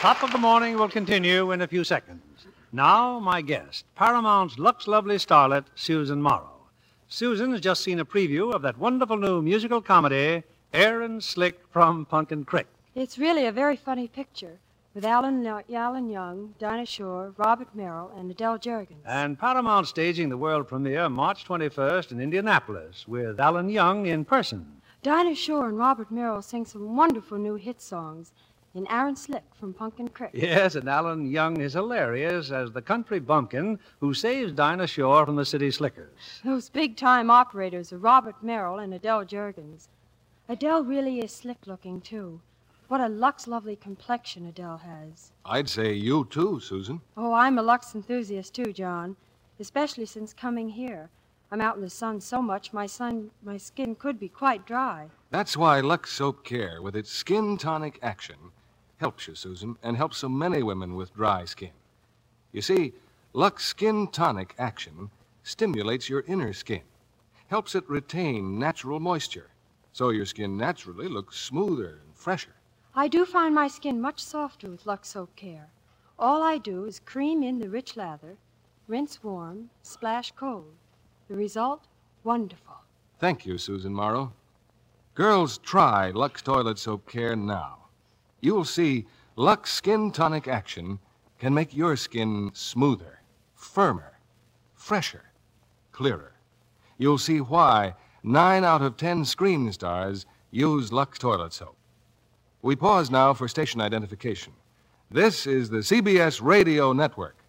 Top of the Morning will continue in a few seconds. Now, my guest, Paramount's Lux Lovely starlet, Susan Morrow. Susan has just seen a preview of that wonderful new musical comedy, Aaron Slick from Pumpkin Creek. It's really a very funny picture with Alan Young, Dinah Shore, Robert Merrill, and Adele Jergens. And Paramount staging the world premiere March 21st in Indianapolis with Alan Young in person. Dinah Shore and Robert Merrill sing some wonderful new hit songs in Aaron Slick from Pumpkin Creek. Yes, and Alan Young is hilarious as the country bumpkin who saves Dinah Shore from the city slickers. Those big-time operators are Robert Merrill and Adele Jergens. Adele really is slick-looking, too. What a Lux Lovely complexion Adele has. I'd say you too, Susan. Oh, I'm a Lux enthusiast, too, John, especially since coming here. I'm out in the sun so much, my skin could be quite dry. That's why Lux Soap Care, with its skin tonic action, helps you, Susan, and helps so many women with dry skin. You see, Lux Skin Tonic Action stimulates your inner skin, helps it retain natural moisture, so your skin naturally looks smoother and fresher. I do find my skin much softer with Lux Soap Care. All I do is cream in the rich lather, rinse warm, splash cold. The result, wonderful. Thank you, Susan Morrow. Girls, try Lux Toilet Soap Care now. You'll see Lux Skin Tonic Action can make your skin smoother, firmer, fresher, clearer. You'll see why 9 out of 10 screen stars use Lux Toilet Soap. We pause now for station identification. This is the CBS Radio Network.